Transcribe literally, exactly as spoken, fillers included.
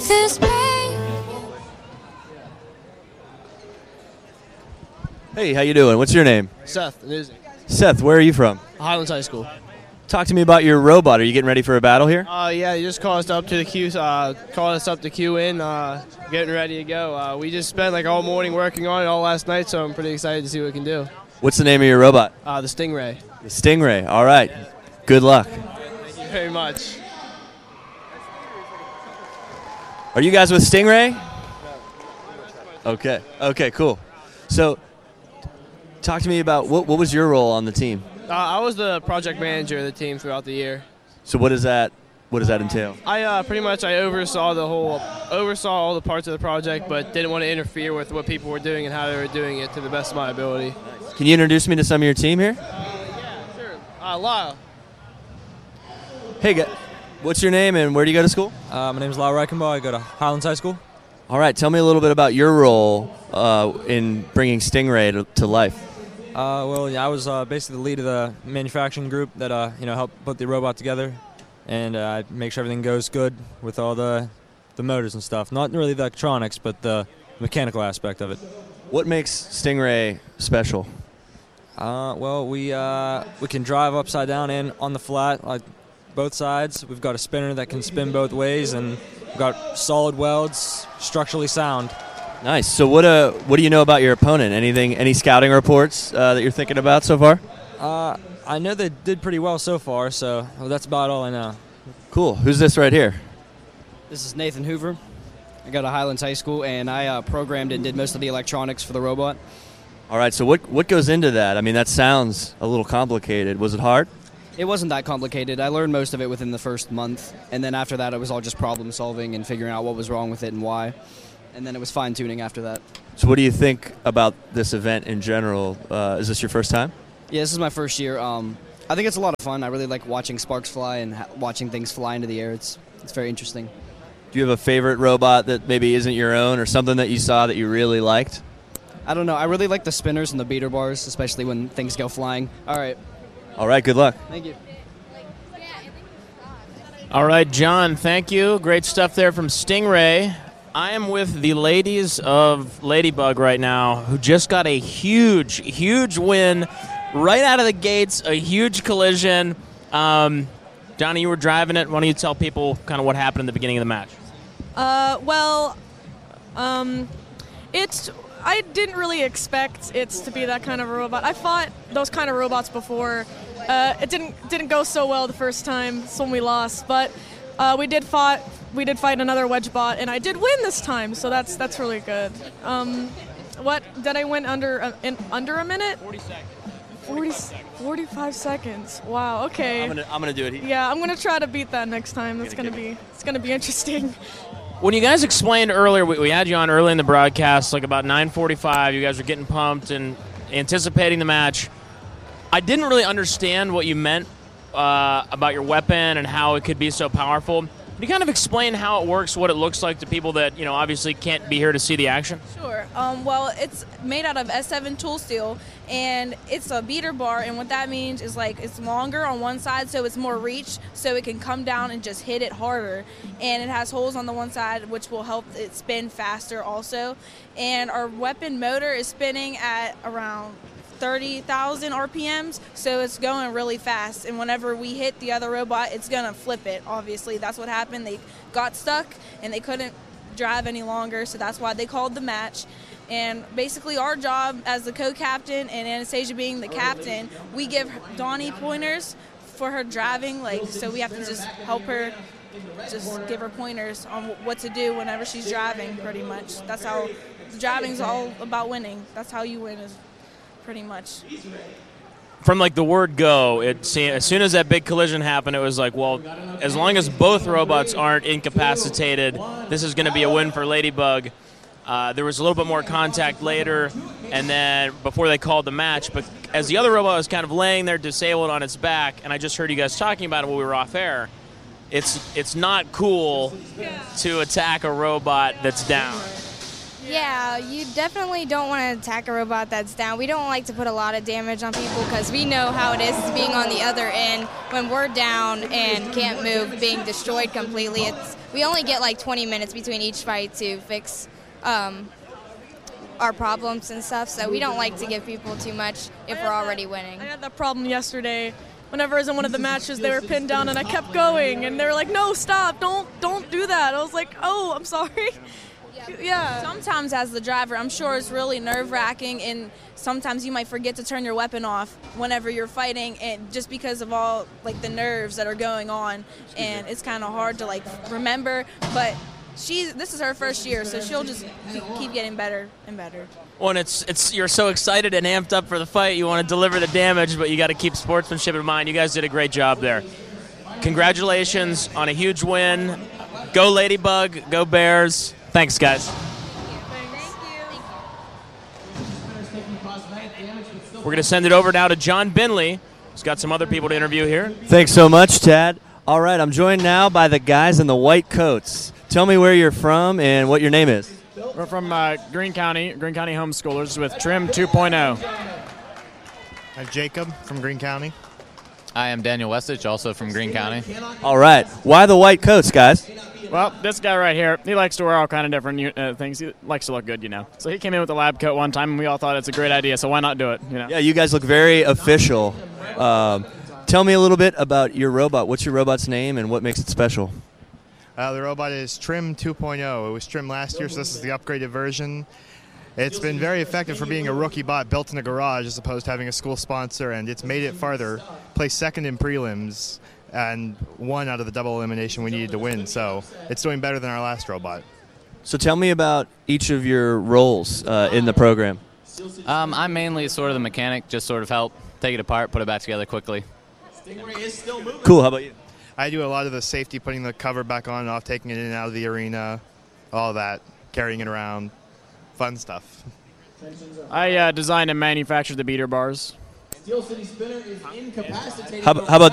this pain. Hey, how you doing? What's your name? Seth, it is. Seth, where are you from? Highlands High School. Talk to me about your robot. Are you getting ready for a battle here? Uh, yeah, you just called us up to the queue, uh, called us up to queue in, uh, getting ready to go. Uh, we just spent like all morning working on it all last night, so I'm pretty excited to see what we can do. What's the name of your robot? Uh, the Stingray. The Stingray. All right. Good luck. Thank you very much. Are you guys with Stingray? Okay. Okay, cool. So, talk to me about what, what was your role on the team? Uh, I was the project manager of the team throughout the year. So, what does that what does that entail? I uh, pretty much I oversaw the whole oversaw all the parts of the project, but didn't want to interfere with what people were doing and how they were doing it to the best of my ability. Can you introduce me to some of your team here? Uh, yeah, sure. Uh, Lyle. Hey, guys. What's your name and where do you go to school? Uh, my name is Lyle Reichenbaugh. I go to Highlands High School. All right. Tell me a little bit about your role uh, in bringing Stingray to, to life. Uh, well, yeah, I was uh, basically the lead of the manufacturing group that uh, you know helped put the robot together, and uh, make sure everything goes good with all the the motors and stuff. Not really the electronics, but the mechanical aspect of it. What makes Stingray special? Uh, well, we uh, we can drive upside down and on the flat, like both sides. We've got a spinner that can spin both ways, and we've got solid welds, structurally sound. Nice. So what uh what do you know about your opponent? Anything? Any scouting reports uh, that you're thinking about so far? Uh, I know they did pretty well so far, so well, that's about all I know. Cool. Who's this right here? This is Nathan Hoover. I go to Highlands High School, and I uh, programmed and did most of the electronics for the robot. All right. So what what goes into that? I mean, that sounds a little complicated. Was it hard? It wasn't that complicated. I learned most of it within the first month, and then after that, it was all just problem solving and figuring out what was wrong with it and why. And then it was fine-tuning after that. So what do you think about this event in general? Uh, is this your first time? Yeah, this is my first year. Um, I think it's a lot of fun. I really like watching sparks fly and ha- watching things fly into the air. It's it's very interesting. Do you have a favorite robot that maybe isn't your own or something that you saw that you really liked? I don't know. I really like the spinners and the beater bars, especially when things go flying. All right. All right, good luck. Thank you. All right, John, thank you. Great stuff there from Stingray. I am with the ladies of Ladybug right now, who just got a huge, huge win right out of the gates, a huge collision. Um, Johnny, you were driving it. Why don't you tell people kind of what happened in the beginning of the match? Uh, well, um, it's... I didn't really expect it to be that kind of a robot. I fought those kind of robots before. Uh, it didn't didn't go so well the first time. It's when we lost, but uh, we did fought we did fight another wedge bot, and I did win this time. So that's that's really good. Um, what did I win under a, in under a minute? forty seconds. forty, forty-five seconds. Wow. Okay. I'm gonna I'm gonna do it. Yeah, I'm gonna try to beat that next time. That's gonna be it's gonna be interesting. When you guys explained earlier, we, we had you on early in the broadcast, like about nine forty-five. You guys were getting pumped and anticipating the match. I didn't really understand what you meant uh, about your weapon and how it could be so powerful. Can you kind of explain how it works, what it looks like to people that, you know, obviously can't be here to see the action? Sure. Um, well, it's made out of S seven tool steel, and it's a beater bar, and what that means is, like, it's longer on one side, so it's more reach, so it can come down and just hit it harder. And it has holes on the one side, which will help it spin faster also. And our weapon motor is spinning at around thirty thousand R P Ms, so it's going really fast, and whenever we hit the other robot, it's gonna flip it. Obviously, that's what happened. They got stuck and they couldn't drive any longer, so that's why they called the match. And basically our job as the co-captain and Anastasia being the captain, we give Donnie pointers for her driving, like, so we have to just help her, just give her pointers on what to do whenever she's driving, pretty much. That's how driving's all about winning. That's how you win, is pretty much. From like the word go, it se- as soon as that big collision happened, it was like, well, as long as both robots aren't incapacitated, this is going to be a win for Ladybug. Uh, there was a little bit more contact later, and then before they called the match. But as the other robot was kind of laying there disabled on its back, and I just heard you guys talking about it when we were off air, it's it's not cool to attack a robot that's down. Yeah, you definitely don't want to attack a robot that's down. We don't like to put a lot of damage on people because we know how it is being on the other end when we're down and can't move, being destroyed completely. It's we only get like twenty minutes between each fight to fix um, our problems and stuff, so we don't like to give people too much if we're already winning. I had that problem yesterday. Whenever I was in one of the matches, they were pinned down, and I kept going, and they were like, "No, stop! Don't, don't do that." I was like, "Oh, I'm sorry." Yeah. Sometimes as the driver, I'm sure it's really nerve-wracking, and sometimes you might forget to turn your weapon off whenever you're fighting, and just because of all like the nerves that are going on, and it's kind of hard to like remember. But she's this is her first year, so she'll just keep getting better and better. When it's it's you're so excited and amped up for the fight, you want to deliver the damage, but you got to keep sportsmanship in mind. You guys did a great job there. Congratulations on a huge win. Go Ladybug, go Bears. Thanks, guys. We're going to send it over now to John Binley, who's got some other people to interview here. Thanks so much, Tad. All right, I'm joined now by the guys in the white coats. Tell me where you're from and what your name is. We're from uh, Greene County, Greene County Homeschoolers with Trim two point oh. I'm Jacob from Greene County. I am Daniel Westich, also from Greene County. All right. Why the white coats, guys? Well, this guy right here, he likes to wear all kind of different uh, things. He likes to look good, you know. So he came in with a lab coat one time, and we all thought it's a great idea, so why not do it, you know? Yeah, you guys look very official. Um, tell me a little bit about your robot. What's your robot's name, and what makes it special? Uh, the robot is Trim two point oh. It was Trim last year, so this is the upgraded version. It's been very effective for being a rookie bot built in a garage as opposed to having a school sponsor, and it's made it farther. Placed second in prelims and one out of the double elimination we needed to win, so it's doing better than our last robot. So tell me about each of your roles uh, in the program. Um, I'm mainly sort of the mechanic, just sort of help take it apart, put it back together quickly. Cool, how about you? I do a lot of the safety, putting the cover back on and off, taking it in and out of the arena, all that, carrying it around, fun stuff. I uh, designed and manufactured the beater bars. How, how about